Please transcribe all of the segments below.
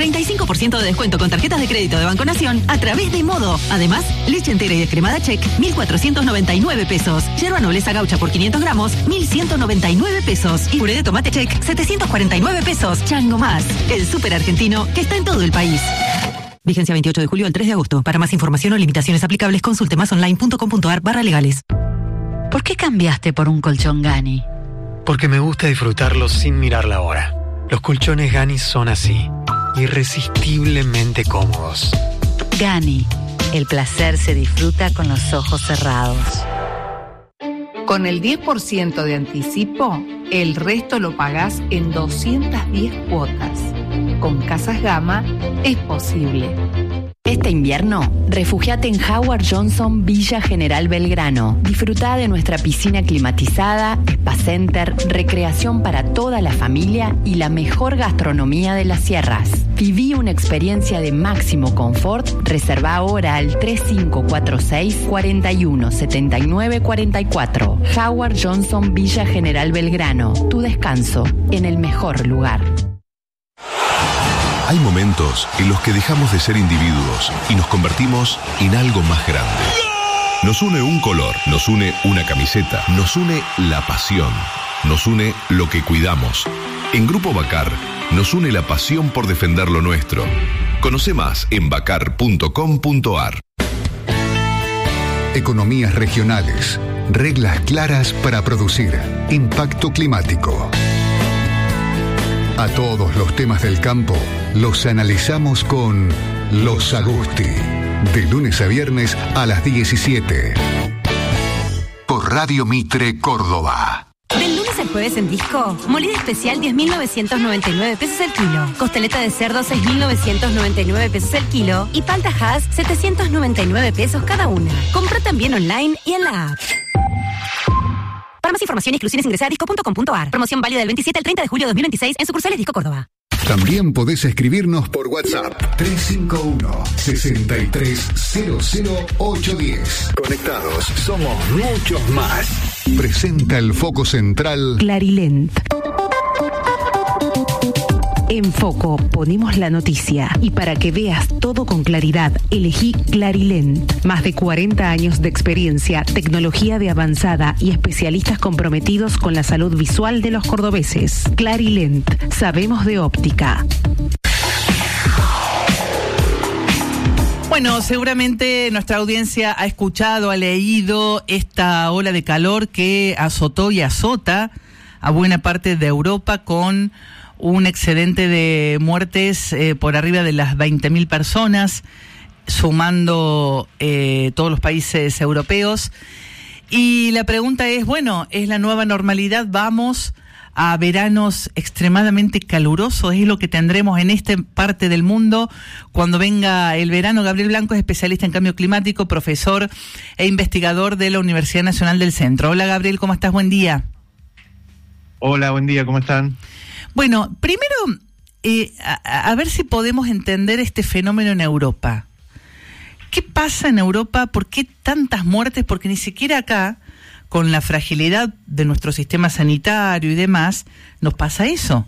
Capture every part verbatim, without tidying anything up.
treinta y cinco por ciento de descuento con tarjetas de crédito de Banco Nación a través de Modo. Además, leche entera y descremada Check, mil cuatrocientos noventa y nueve pesos. Yerba nobleza gaucha por quinientos gramos, mil ciento noventa y nueve pesos. Y puré de tomate Check, setecientos cuarenta y nueve pesos. Chango Más, el súper argentino que está en todo el país. Vigencia veintiocho de julio al tres de agosto. Para más información o limitaciones aplicables, consulte masonline.com.ar barra legales. ¿Por qué cambiaste por un colchón Gani? Porque me gusta disfrutarlo sin mirar la hora. Los colchones Gani son así, irresistiblemente cómodos. Gani, el placer se disfruta con los ojos cerrados. Con el diez por ciento de anticipo, el resto lo pagás en doscientas diez cuotas. Con Casas Gama es posible. Este invierno, refugiate en Howard Johnson Villa General Belgrano. Disfrutá de nuestra piscina climatizada, spa center, recreación para toda la familia y la mejor gastronomía de las sierras. Viví una experiencia de máximo confort. Reserva ahora al tres cinco cuatro seis, cuatro uno siete nueve cuatro cuatro. Howard Johnson Villa General Belgrano. Tu descanso en el mejor lugar. Hay momentos en los que dejamos de ser individuos y nos convertimos en algo más grande. Nos une un color, nos une una camiseta, nos une la pasión, nos une lo que cuidamos. En Grupo Bacar nos une la pasión por defender lo nuestro. Conoce más en bacar punto com punto ar. Economías regionales, reglas claras para producir, impacto climático. A todos los temas del campo los analizamos con Los Agusti, de lunes a viernes a las diecisiete. Por Radio Mitre Córdoba. Del lunes al jueves en Disco, molida especial diez mil novecientos noventa y nueve pesos el kilo, costeleta de cerdo seis mil novecientos noventa y nueve pesos el kilo y palta Hass setecientos noventa y nueve pesos cada una. Compra también online y en la app. Para más información y exclusiones ingresa a disco punto com punto ar. Promoción válida del veintisiete al treinta de julio de dos mil veintiséis en sucursales Disco Córdoba. También podés escribirnos por WhatsApp tres cinco uno, seis tres cero cero ocho uno cero. Conectados, somos muchos más. Presenta el foco central Clarilent. En Foco ponemos la noticia y para que veas todo con claridad, elegí Clarilent. Más de cuarenta años de experiencia, tecnología de avanzada y especialistas comprometidos con la salud visual de los cordobeses. Clarilent, sabemos de óptica. Bueno, seguramente nuestra audiencia ha escuchado, ha leído esta ola de calor que azotó y azota a buena parte de Europa con un excedente de muertes eh, por arriba de las veinte mil personas, sumando eh, todos los países europeos. Y la pregunta es, bueno, ¿es la nueva normalidad? ¿Vamos a veranos extremadamente calurosos? ¿Es lo que tendremos en esta parte del mundo cuando venga el verano? Gabriel Blanco es especialista en cambio climático, profesor e investigador de la Universidad Nacional del Centro. Hola Gabriel, ¿cómo estás? Buen día. Hola, buen día, ¿cómo están? Bueno, primero, eh, a, a ver si podemos entender este fenómeno en Europa. ¿Qué pasa en Europa? ¿Por qué tantas muertes? Porque ni siquiera acá, con la fragilidad de nuestro sistema sanitario y demás, nos pasa eso.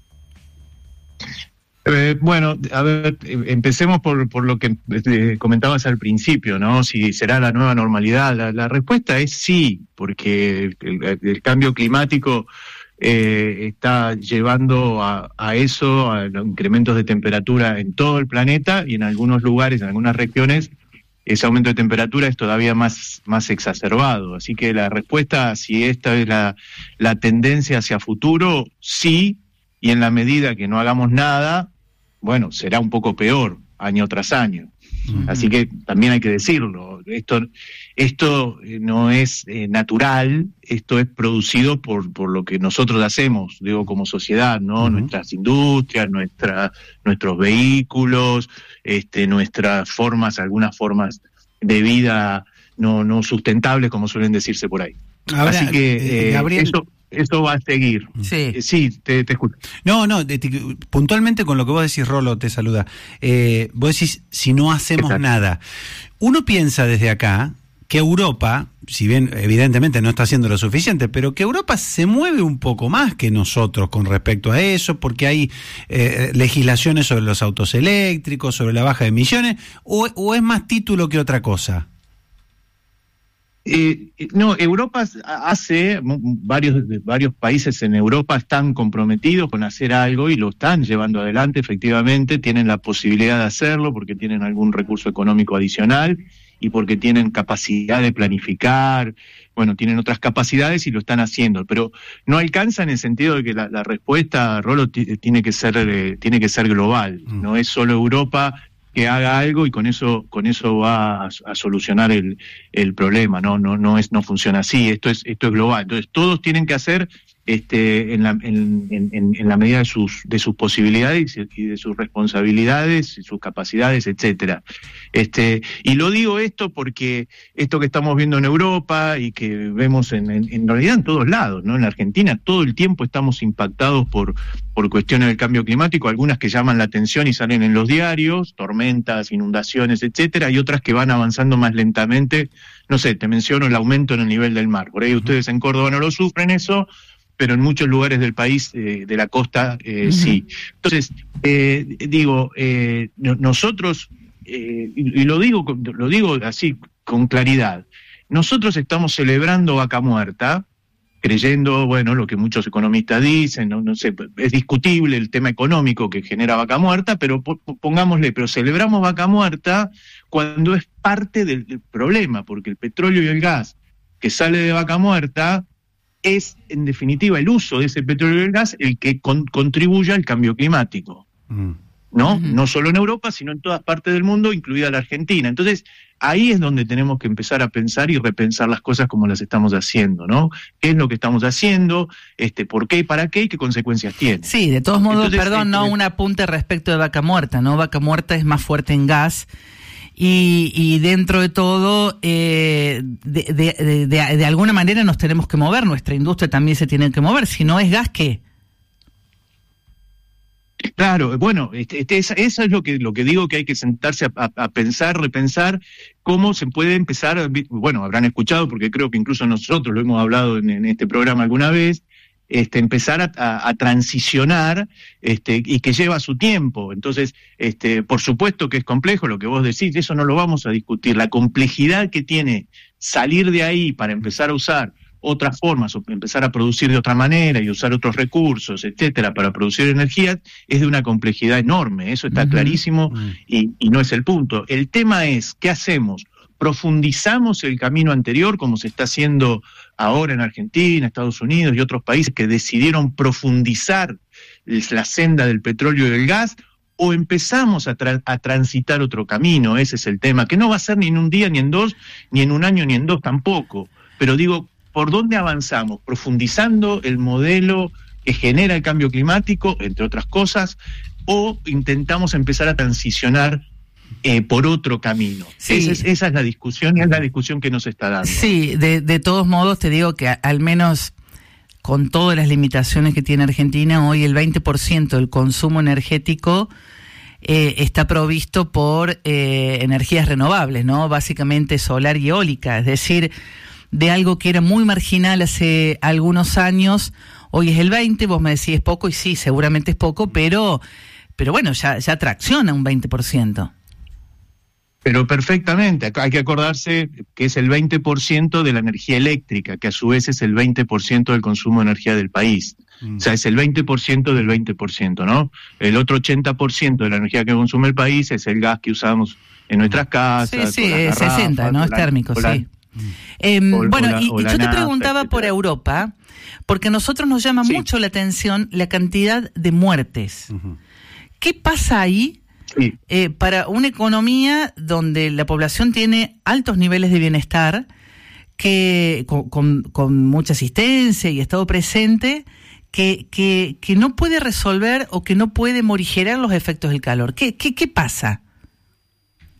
Eh, bueno, a ver, empecemos por, por lo que eh, comentabas al principio, ¿no? Si será la nueva normalidad. La, la respuesta es sí, porque el, el cambio climático Eh, está llevando a, a eso, a los incrementos de temperatura en todo el planeta y en algunos lugares, en algunas regiones, ese aumento de temperatura es todavía más, más exacerbado. Así que la respuesta, si esta es la, la tendencia hacia futuro, sí, y en la medida que no hagamos nada, bueno, será un poco peor año tras año. Uh-huh. Así que también hay que decirlo, esto esto no es eh, natural, esto es producido por por lo que nosotros hacemos, digo, como sociedad, ¿no? Uh-huh. Nuestras industrias, nuestra, nuestros vehículos, este, nuestras formas, algunas formas de vida no, no sustentables, como suelen decirse por ahí. Ahora, así que eh, Gabriel... eso Esto va a seguir. Sí, eh, sí te, te escucho. No, no, te, te, puntualmente con lo que vos decís, Rolo, te saluda. Eh, vos decís, si no hacemos Exacto. nada. Uno piensa desde acá que Europa, si bien evidentemente no está haciendo lo suficiente, pero que Europa se mueve un poco más que nosotros con respecto a eso, porque hay eh, legislaciones sobre los autos eléctricos, sobre la baja de emisiones, o, o es más título que otra cosa. Eh, no, Europa hace, varios, varios países en Europa están comprometidos con hacer algo y lo están llevando adelante, efectivamente, tienen la posibilidad de hacerlo porque tienen algún recurso económico adicional y porque tienen capacidad de planificar, bueno, tienen otras capacidades y lo están haciendo, pero no alcanza en el sentido de que la, la respuesta, Rolo, t- tiene que ser eh, tiene que ser global, mm. no es solo Europa que haga algo y con eso con eso va a, a solucionar el, el problema, no no no es no funciona así, esto es esto es global, entonces todos tienen que hacer este en la en, en, en la medida de sus de sus posibilidades y de sus responsabilidades y sus capacidades, etcétera. Este y lo digo esto porque esto que estamos viendo en Europa y que vemos en, en, en realidad en todos lados, ¿no? En la Argentina todo el tiempo estamos impactados por por cuestiones del cambio climático, algunas que llaman la atención y salen en los diarios, tormentas, inundaciones, etcétera, y otras que van avanzando más lentamente. No sé, te menciono el aumento en el nivel del mar. Por ahí ustedes en Córdoba no lo sufren eso, pero en muchos lugares del país, eh, de la costa, eh, uh-huh. sí. Entonces, eh, digo, eh, nosotros, eh, y, y lo digo, lo digo así con claridad, nosotros estamos celebrando Vaca Muerta, creyendo, bueno, lo que muchos economistas dicen, no, no sé, es discutible el tema económico que genera Vaca Muerta, pero pongámosle, pero celebramos Vaca Muerta cuando es parte del, del problema, porque el petróleo y el gas que sale de Vaca Muerta es, en definitiva, el uso de ese petróleo y el gas el que con, contribuye al cambio climático, mm. ¿no? Uh-huh. No solo en Europa, sino en todas partes del mundo, incluida la Argentina. Entonces, ahí es donde tenemos que empezar a pensar y repensar las cosas como las estamos haciendo, ¿no? ¿Qué es lo que estamos haciendo? Este, ¿por qué y para qué? ¿Y qué consecuencias tiene? Sí, de todos modos, Entonces, perdón, este, no un apunte respecto de Vaca Muerta, ¿no? Vaca Muerta es más fuerte en gas y, y dentro de todo, eh, de, de, de, de, de alguna manera nos tenemos que mover, nuestra industria también se tiene que mover, si no es gas, ¿qué? Claro, bueno, este, este, eso es lo que lo que digo, que hay que sentarse a, a, a pensar, repensar cómo se puede empezar, bueno, habrán escuchado, porque creo que incluso nosotros lo hemos hablado en, en este programa alguna vez, este, empezar a, a, a transicionar este, y que lleva su tiempo. Entonces, este, por supuesto que es complejo lo que vos decís, eso no lo vamos a discutir. La complejidad que tiene salir de ahí para empezar a usar otras formas, o empezar a producir de otra manera y usar otros recursos, etcétera, para producir energía, es de una complejidad enorme, eso está uh-huh. clarísimo uh-huh. y, y no es el punto. El tema es, ¿qué hacemos? ¿Profundizamos el camino anterior, como se está haciendo ahora en Argentina, Estados Unidos y otros países que decidieron profundizar la senda del petróleo y del gas, o empezamos a, tra- a transitar otro camino? Ese es el tema, que no va a ser ni en un día, ni en dos, ni en un año, ni en dos tampoco, pero digo, ¿por dónde avanzamos? Profundizando el modelo que genera el cambio climático, entre otras cosas, o intentamos empezar a transicionar eh, por otro camino. Sí. Esa, es, esa es la discusión y es la discusión que nos está dando. Sí, de, de todos modos te digo que a, al menos con todas las limitaciones que tiene Argentina, hoy el veinte por ciento del consumo energético eh, está provisto por eh, energías renovables, ¿no? Básicamente solar y eólica, es decir, de algo que era muy marginal hace algunos años, hoy es el veinte, vos me decís es poco, y sí, seguramente es poco, pero pero bueno, ya, ya tracciona un veinte por ciento. Pero perfectamente, hay que acordarse que es el veinte por ciento de la energía eléctrica, que a su vez es el veinte por ciento del consumo de energía del país. Mm. O sea, es el veinte por ciento del veinte por ciento, ¿no? El otro ochenta por ciento de la energía que consume el país es el gas que usamos en nuestras casas. Sí, sí, es sesenta, ¿no? Es térmico, sí. Eh, o, bueno, o la, y, y yo te preguntaba por Europa, porque a nosotros nos llama sí. mucho la atención la cantidad de muertes. Uh-huh. ¿Qué pasa ahí sí. eh, para una economía donde la población tiene altos niveles de bienestar, que con, con, con mucha asistencia y estado presente, que, que, que no puede resolver o que no puede morigerar los efectos del calor? ¿Qué, qué, qué pasa?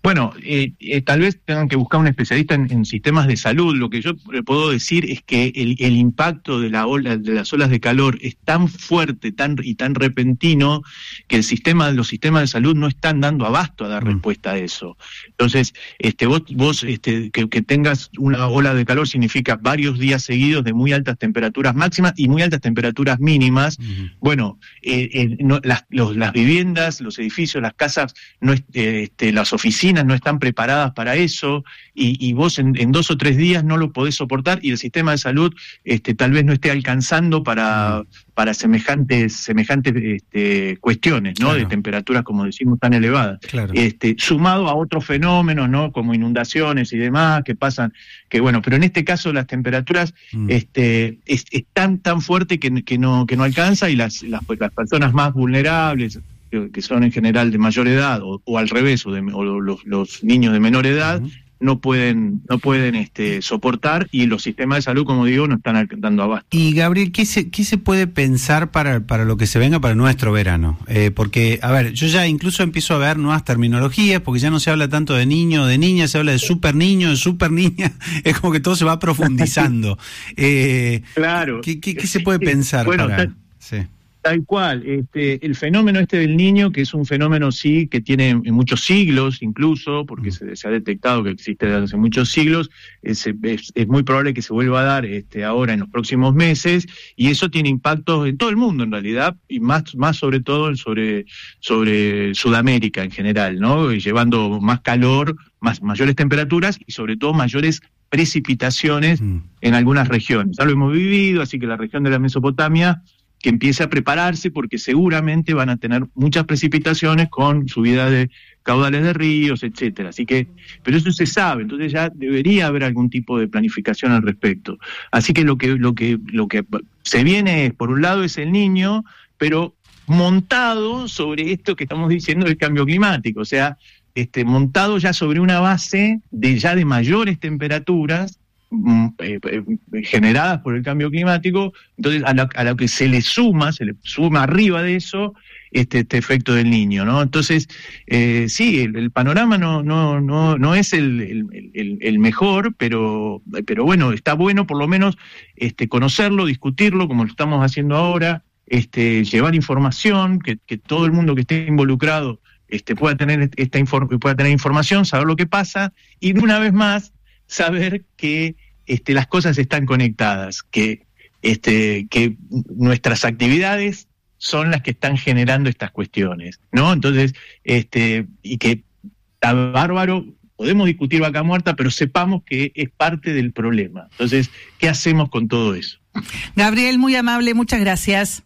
Bueno, eh, eh, tal vez tengan que buscar un especialista en, en sistemas de salud. Lo que yo puedo decir es que el, el impacto de la ola, de las olas de calor es tan fuerte, tan y tan repentino que el sistema, los sistemas de salud no están dando abasto a dar mm. respuesta a eso. Entonces, este, vos, vos este, que, que tengas una ola de calor significa varios días seguidos de muy altas temperaturas máximas y muy altas temperaturas mínimas. Mm. Bueno, eh, eh, no, las, los, las viviendas, los edificios, las casas, no, este, las oficinas no están preparadas para eso y, y vos en, en dos o tres días no lo podés soportar y el sistema de salud este, tal vez no esté alcanzando para, para semejantes, semejantes este, cuestiones, ¿no? Claro. De temperaturas, como decimos, tan elevadas. Claro. Este, sumado a otros fenómenos, ¿no? Como inundaciones y demás que pasan, que bueno, pero en este caso las temperaturas mm. este, es, es tan, tan fuerte que, que, no, que no alcanza y las, las, las personas más vulnerables, que son en general de mayor edad o, o al revés o, de, o los, los niños de menor edad uh-huh. no pueden no pueden este soportar y los sistemas de salud, como digo, no están dando abasto. Y Gabriel, ¿qué se qué se puede pensar para para lo que se venga para nuestro verano? Eh, porque a ver, yo ya incluso empiezo a ver nuevas terminologías porque ya no se habla tanto de niño o de niña, se habla de super niño, de super niña, es como que todo se va profundizando. eh, claro. ¿Qué, qué, qué se puede pensar bueno, para? Tal, sí. tal cual, este, el fenómeno este del niño, que es un fenómeno sí que tiene muchos siglos incluso, porque se, se ha detectado que existe desde hace muchos siglos, es, es, es muy probable que se vuelva a dar este, ahora en los próximos meses, y eso tiene impactos en todo el mundo en realidad, y más, más sobre todo sobre, sobre Sudamérica en general, ¿no? Llevando más calor, más, mayores temperaturas y sobre todo mayores precipitaciones mm. en algunas regiones. Ya lo hemos vivido, así que la región de la Mesopotamia que empiece a prepararse porque seguramente van a tener muchas precipitaciones con subida de caudales de ríos, etcétera. Así que, pero eso se sabe, entonces ya debería haber algún tipo de planificación al respecto. Así que lo que lo que lo que se viene es, por un lado, es el Niño, pero montado sobre esto que estamos diciendo del cambio climático, o sea, este montado ya sobre una base de ya de mayores temperaturas Eh, eh, generadas por el cambio climático. Entonces a lo, a lo que se le suma, se le suma arriba de eso este, este efecto del Niño, ¿no? Entonces eh, sí, el, el panorama no no no no es el, el, el, el mejor, pero pero bueno, está bueno por lo menos este conocerlo, discutirlo como lo estamos haciendo ahora, este llevar información, que, que todo el mundo que esté involucrado este pueda tener esta inform- pueda tener información, saber lo que pasa y una vez más saber que este, las cosas están conectadas, que, este, que nuestras actividades son las que están generando estas cuestiones, ¿no? Entonces, este, y que está bárbaro, podemos discutir vaca muerta, pero sepamos que es parte del problema. Entonces, ¿qué hacemos con todo eso? Gabriel, muy amable, muchas gracias.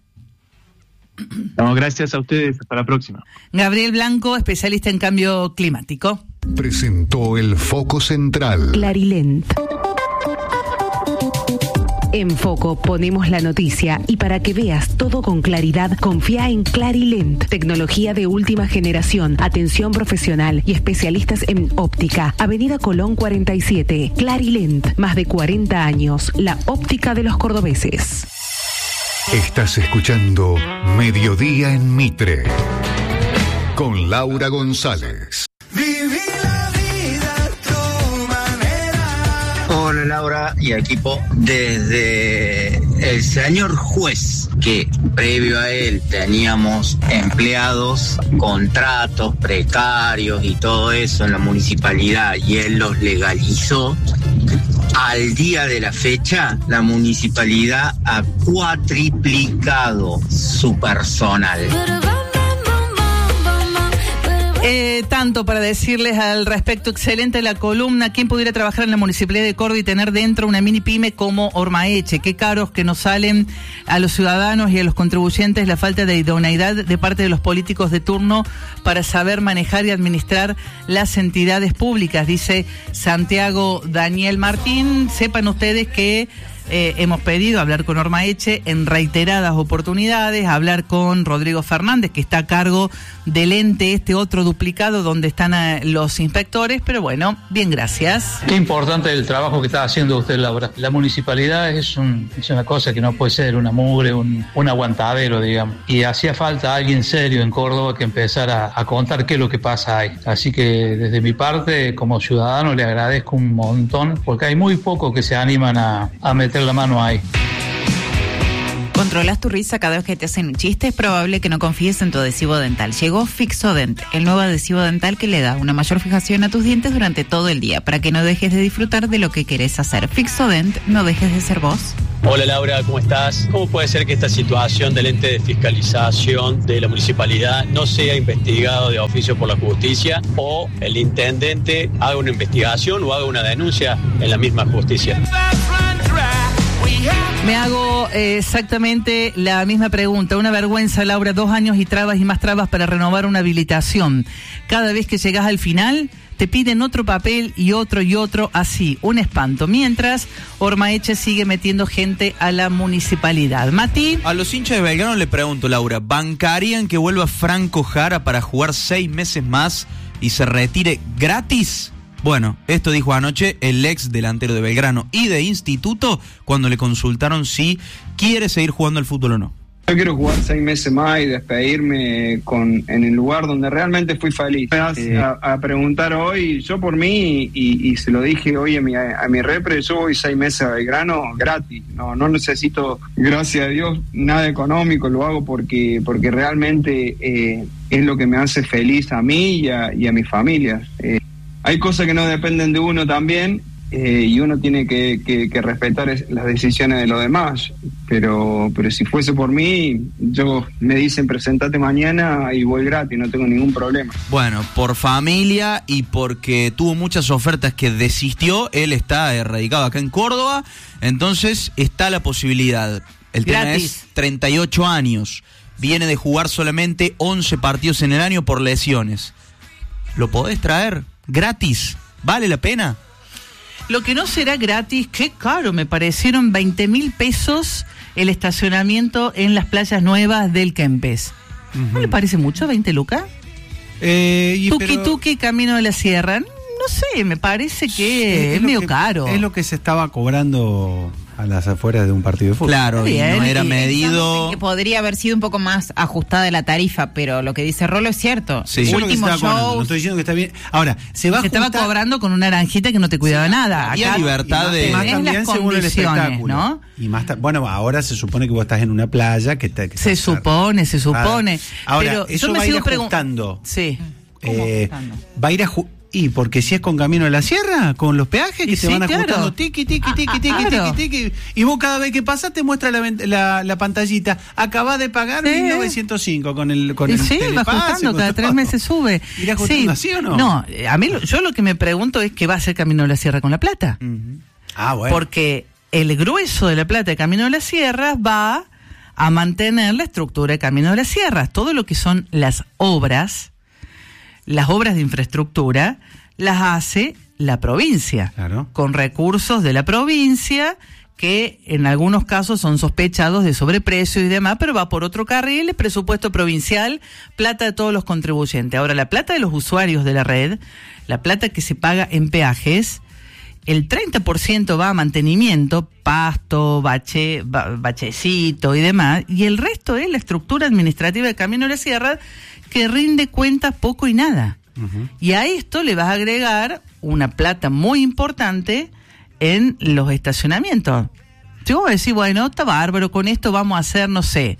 No, gracias a ustedes, hasta la próxima. Gabriel Blanco, especialista en cambio climático. Presentó el Foco Central. Clarilent. En Foco ponemos la noticia y para que veas todo con claridad, confía en Clarilent. Tecnología de última generación, atención profesional y especialistas en óptica. Avenida Colón cuarenta y siete. Clarilent, más de cuarenta años. La óptica de los cordobeses. Estás escuchando Mediodía en Mitre con Laura González. Hola Laura y equipo, desde el señor juez, que previo a él teníamos empleados, contratos precarios y todo eso en la municipalidad y él los legalizó, al día de la fecha la municipalidad ha cuatriplicado su personal. Eh, tanto para decirles al respecto, excelente la columna. ¿Quién pudiera trabajar en la Municipalidad de Córdoba y tener dentro una mini pyme como Ormaeche? Qué caros que nos salen a los ciudadanos y a los contribuyentes la falta de idoneidad de parte de los políticos de turno para saber manejar y administrar las entidades públicas, dice Santiago Daniel Martín. Sepan ustedes que eh, hemos pedido hablar con Ormaeche en reiteradas oportunidades, hablar con Rodrigo Fernández, que está a cargo del ente este otro duplicado donde están eh, los inspectores, pero bueno, bien, gracias. Qué importante el trabajo que está haciendo usted, Laura. La municipalidad es, un, es una cosa que no puede ser una mugre, un, un aguantadero, digamos. Y hacía falta alguien serio en Córdoba que empezara a contar qué es lo que pasa ahí. Así que desde mi parte, como ciudadano, le agradezco un montón, porque hay muy pocos que se animan a, a meter la mano ahí. ¿Controlas tu risa cada vez que te hacen un chiste? Es probable que no confíes en tu adhesivo dental. Llegó Fixodent, el nuevo adhesivo dental que le da una mayor fijación a tus dientes durante todo el día, para que no dejes de disfrutar de lo que querés hacer. Fixodent, no dejes de ser vos. Hola Laura, ¿cómo estás? ¿Cómo puede ser que esta situación del ente de fiscalización de la municipalidad no sea investigado de oficio por la justicia o el intendente haga una investigación o haga una denuncia en la misma justicia? Me hago eh, exactamente la misma pregunta. Una vergüenza, Laura, dos años y trabas y más trabas para renovar una habilitación. Cada vez que llegas al final, te piden otro papel y otro y otro, así, un espanto. Mientras, Ormaeche sigue metiendo gente a la municipalidad. Mati. A los hinchas de Belgrano le pregunto, Laura, ¿bancarían que vuelva Franco Jara para jugar seis meses más y se retire gratis? Bueno, esto dijo anoche el ex delantero de Belgrano y de Instituto cuando le consultaron si quiere seguir jugando al fútbol o no. Yo quiero jugar seis meses más y despedirme con, en el lugar donde realmente fui feliz. Me vas eh. a, a preguntar hoy, yo por mí, y, y se lo dije hoy a mi, a mi repre, yo voy seis meses a Belgrano gratis. No, no necesito, gracias a Dios, nada económico, lo hago porque, porque realmente eh, es lo que me hace feliz a mí y a, y a mi familia. Eh, Hay cosas que no dependen de uno también, eh, y uno tiene que, que, que respetar es, las decisiones de los demás, pero pero si fuese por mí, yo me dicen presentate mañana y voy gratis, no tengo ningún problema. Bueno, por familia y porque tuvo muchas ofertas que desistió, él está erradicado acá en Córdoba, entonces está la posibilidad. El tema gratis. Es treinta y ocho años, viene de jugar solamente once partidos en el año por lesiones. ¿Lo podés traer gratis? ¿Vale la pena? Lo que no será gratis, qué caro, me parecieron veinte mil pesos el estacionamiento en las playas nuevas del Kempes. Uh-huh. ¿No le parece mucho, veinte lucas? Eh, y tuki pero... tuki, camino de la sierra. No sé, me parece que sí, es, es medio que, caro. Es lo que se estaba cobrando a las afueras de un partido de fútbol. Claro, y no era medido. Que podría haber sido un poco más ajustada la tarifa, pero lo que dice Rolo es cierto. Sí. Último show. No estoy diciendo que está bien. Ahora, se va a se ajustar... estaba cobrando con una naranjita que no te cuidaba sí, nada. Había acá, libertad de... Más también según el espectáculo, ¿no? Y más ta... Bueno, ahora se supone que vos estás en una playa que, te, que se supone, se supone. Ahora, pero eso yo me va a ir sigo ajustando. Pregun- sí. Eh, va a ir a ju- y porque si es con camino de la sierra, con los peajes que y se sí, van ajustando, claro. tiqui, tiqui, tiqui, tiqui, claro. tiqui, tiqui, y vos cada vez que pasas te muestra la, la, la pantallita, acabás de pagar sí. mil novecientos cinco con el con y el sí, va ajustando, cada tres meses sube. ¿Irá ajustando sí. así o no? No, a mí lo, yo lo que me pregunto es qué va a hacer Camino de la Sierra con la plata. Uh-huh. Ah, bueno. Porque el grueso de la plata de Camino de la Sierra va a mantener la estructura de Camino de la Sierra. Todo lo que son las obras, las obras de infraestructura, las hace la provincia, claro. con recursos de la provincia que en algunos casos son sospechados de sobreprecio y demás, pero va por otro carril, presupuesto provincial, plata de todos los contribuyentes. Ahora, la plata de los usuarios de la red, la plata que se paga en peajes, el treinta por ciento va a mantenimiento, pasto, bache, bachecito y demás, y el resto es la estructura administrativa de Camino de la Sierra que rinde cuentas poco y nada. Uh-huh. Y a esto le vas a agregar una plata muy importante en los estacionamientos. Yo voy a decir, bueno, está bárbaro, con esto vamos a hacer, no sé,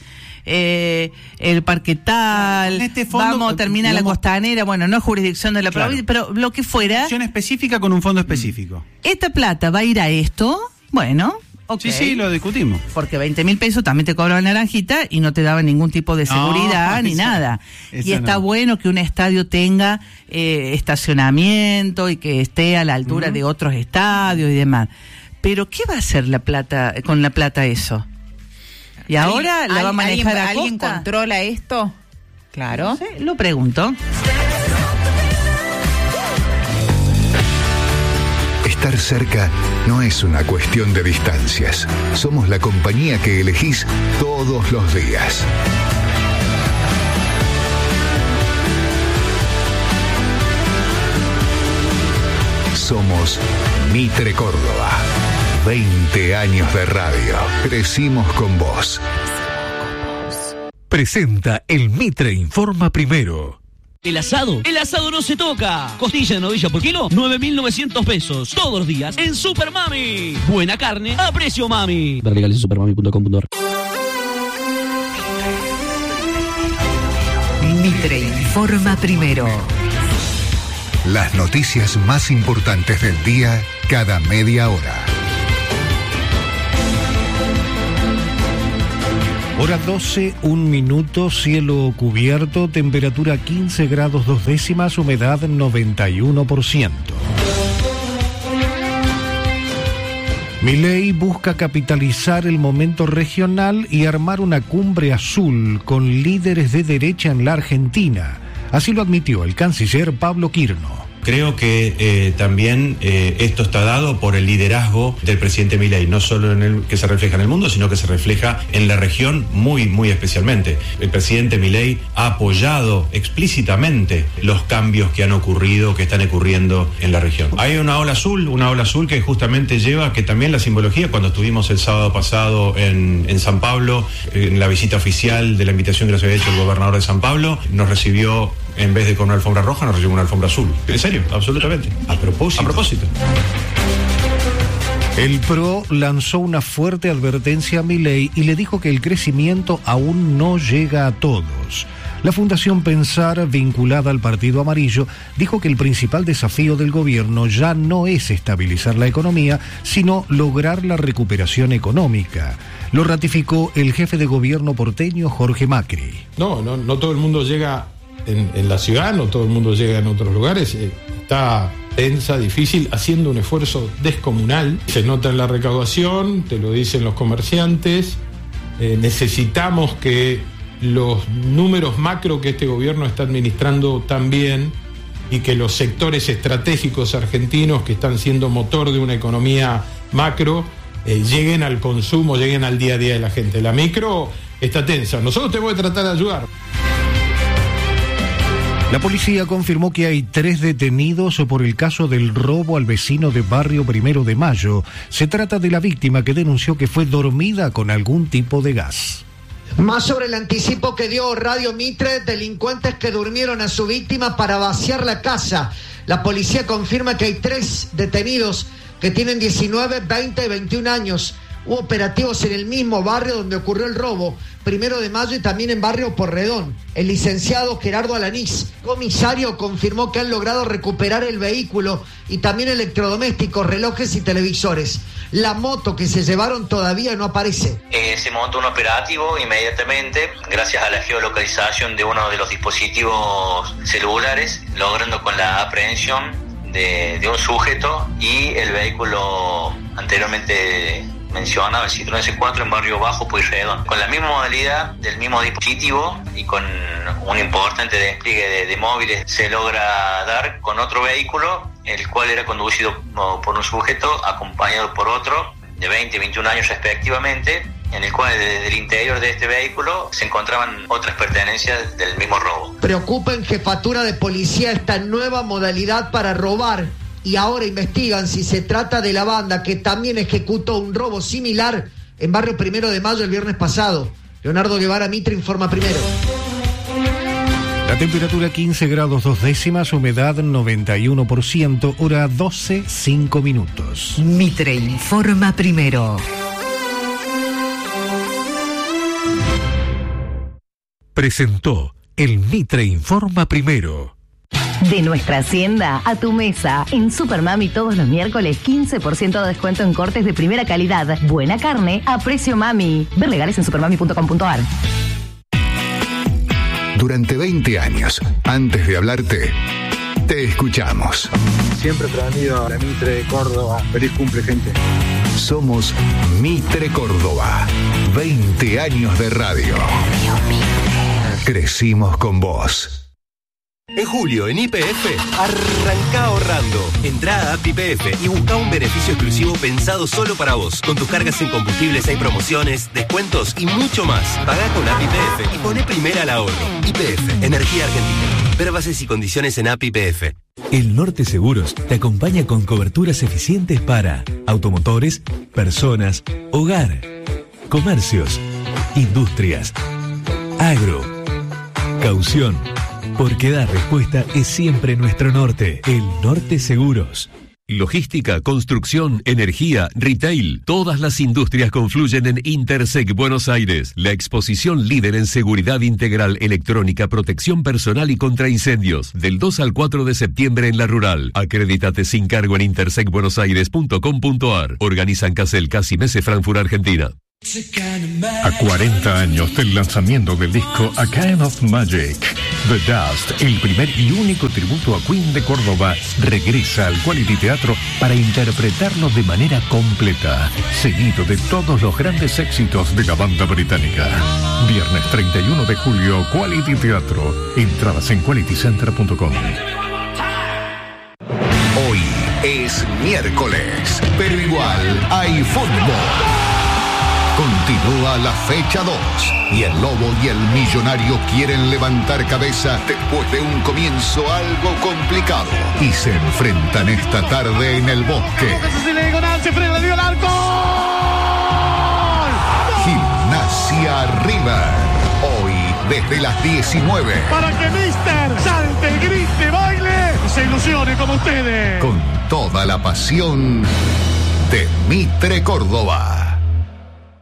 eh, el parque tal, este fondo, vamos a terminar digamos, la costanera, bueno, no es jurisdicción de la claro. provincia, pero lo que fuera. Acción específica con un fondo específico. Esta plata va a ir a esto, bueno. Okay. Sí, sí, lo discutimos. Porque veinte mil pesos también te cobraban naranjita y no te daban ningún tipo de seguridad no, ni esa, nada. Esa y está no. bueno que un estadio tenga eh, estacionamiento y que esté a la altura uh-huh. de otros estadios y demás. Pero ¿qué va a hacer la plata con la plata eso? Y ahora la va a manejar a ¿Alguien costa? controla esto? Claro. No sé, lo pregunto. Estar cerca no es una cuestión de distancias. Somos la compañía que elegís todos los días. Somos Mitre Córdoba. veinte años de radio. Crecimos con vos. Presenta el Mitre Informa Primero. El asado, el asado no se toca. Costilla de novilla por kilo, nueve mil novecientos pesos. Todos los días en Super Mami. Buena carne a precio mami. Ver legales en supermami punto com punto a r. Mitre Informa Primero. Las noticias más importantes del día cada media hora. Hora doce, un minuto, cielo cubierto, temperatura quince grados dos décimas, humedad noventa y uno por ciento. Milei busca capitalizar el momento regional y armar una cumbre azul con líderes de derecha en la Argentina. Así lo admitió el canciller Pablo Quirno. Creo que eh, también eh, esto está dado por el liderazgo del presidente Milei, no solo en el que se refleja en el mundo, sino que se refleja en la región muy, muy especialmente. El presidente Milei ha apoyado explícitamente los cambios que han ocurrido, que están ocurriendo en la región. Hay una ola azul, una ola azul que justamente lleva que también la simbología, cuando estuvimos el sábado pasado en, en San Pablo, en la visita oficial de la invitación que nos había hecho el gobernador de San Pablo, nos recibió, en vez de con una alfombra roja, nos recibió una alfombra azul. En serio, absolutamente. A propósito. A propósito. El P R O lanzó una fuerte advertencia a Milei y le dijo que el crecimiento aún no llega a todos. La Fundación Pensar, vinculada al Partido Amarillo, dijo que el principal desafío del gobierno ya no es estabilizar la economía, sino lograr la recuperación económica. Lo ratificó el jefe de gobierno porteño, Jorge Macri. No, no, no todo el mundo llega en, en la ciudad, no todo el mundo llega en otros lugares. Eh, está tensa, difícil, haciendo un esfuerzo descomunal. Se nota en la recaudación, te lo dicen los comerciantes. Eh, necesitamos que los números macro que este gobierno está administrando también y que los sectores estratégicos argentinos que están siendo motor de una economía macro eh, lleguen al consumo, lleguen al día a día de la gente. La micro está tensa. Nosotros tenemos que tratar de ayudar. La policía confirmó que hay tres detenidos por el caso del robo al vecino de Barrio Primero de Mayo. Se trata de la víctima que denunció que fue dormida con algún tipo de gas. Más sobre el anticipo que dio Radio Mitre, delincuentes que durmieron a su víctima para vaciar la casa. La policía confirma que hay tres detenidos que tienen diecinueve, veinte y veintiún años. Hubo operativos en el mismo barrio donde ocurrió el robo, Primero de Mayo, y también en Barrio Porredón. El licenciado Gerardo Alanís, comisario, confirmó que han logrado recuperar el vehículo y también electrodomésticos, relojes y televisores. La moto que se llevaron todavía no aparece. Eh, se montó un operativo inmediatamente, gracias a la geolocalización de uno de los dispositivos celulares, logrando con la aprehensión de, de un sujeto y el vehículo anteriormente mencionaba, el Citroën C cuatro en Barrio Bajo, Pueyrredón, con la misma modalidad del mismo dispositivo y con un importante despliegue de, de móviles, se logra dar con otro vehículo, el cual era conducido por un sujeto acompañado por otro de veinte, veintiún años respectivamente, en el cual desde el interior de este vehículo se encontraban otras pertenencias del mismo robo. Preocupa en Jefatura de Policía esta nueva modalidad para robar, y ahora investigan si se trata de la banda que también ejecutó un robo similar en Barrio Primero de Mayo el viernes pasado. Leonardo Guevara, Mitre Informa Primero. La temperatura quince grados dos décimas, humedad noventa y uno por ciento, hora doce, cinco minutos. Mitre Informa Primero. Presentó el Mitre Informa Primero. De nuestra hacienda a tu mesa. En Supermami todos los miércoles quince por ciento de descuento en cortes de primera calidad. Buena carne a precio mami. Ver legales en supermami punto com punto a r. Durante veinte años, antes de hablarte, te escuchamos. Siempre prendido a la Mitre de Córdoba. Feliz cumple, gente. Somos Mitre Córdoba. veinte años de radio. Crecimos con vos. En julio, en Y P F, arrancá ahorrando. Entrá a app Y P F y buscá un beneficio exclusivo pensado solo para vos. Con tus cargas en combustibles hay promociones, descuentos y mucho más. Pagá con app Y P F y poné primera al ahorro. Y P F, Energía Argentina. Ver bases y condiciones en app Y P F. El Norte Seguros te acompaña con coberturas eficientes para automotores, personas, hogar, comercios, industrias, agro, caución. Porque dar respuesta es siempre nuestro norte. El Norte Seguros. Logística, construcción, energía, retail. Todas las industrias confluyen en Intersec Buenos Aires. La exposición líder en seguridad integral, electrónica, protección personal y contra incendios. Del dos al cuatro de septiembre en La Rural. Acredítate sin cargo en intersec buenos aires punto com punto ar. Organizan Casel, Casi Mese, Frankfurt, Argentina. A cuarenta años del lanzamiento del disco A Kind of Magic, The Dust, el primer y único tributo a Queen de Córdoba, regresa al Quality Teatro para interpretarlo de manera completa, seguido de todos los grandes éxitos de la banda británica. Viernes treinta y uno de julio, Quality Teatro. Entradas en quality center punto com. Hoy es miércoles, pero igual hay fútbol. Continúa la fecha dos y el Lobo y el Millonario quieren levantar cabeza después de un comienzo algo complicado y se enfrentan esta tarde en el Bosque. Gimnasia River, hoy desde las diecinueve. Para que Mister salte, grite, baile y se ilusione como ustedes. Con toda la pasión de Mitre Córdoba.